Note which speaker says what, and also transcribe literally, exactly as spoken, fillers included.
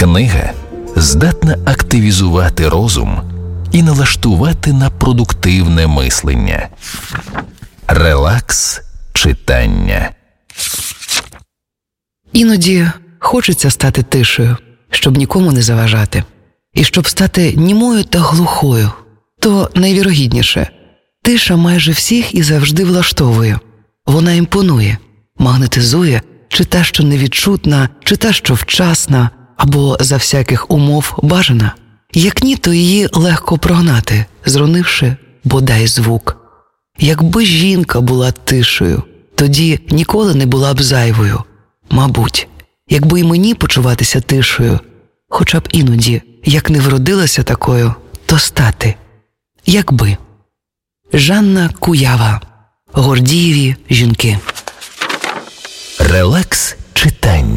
Speaker 1: Книга здатна активізувати розум і налаштувати на продуктивне мислення. Релакс читання.
Speaker 2: Іноді хочеться стати тишею, щоб нікому не заважати. І щоб стати німою та глухою, то найвірогідніше – тиша майже всіх і завжди влаштовує. Вона імпонує, магнетизує, чи та, що невідчутна, чи та, що вчасна, або за всяких умов бажана. Як ні, то її легко прогнати, зронивши бодай звук. Якби жінка була тишею, тоді ніколи не була б зайвою. Мабуть, якби й мені почуватися тишею, хоча б іноді, як не вродилася такою, то стати. Якби. Жанна Куява. Гордієві жінки.
Speaker 1: Релакс читання.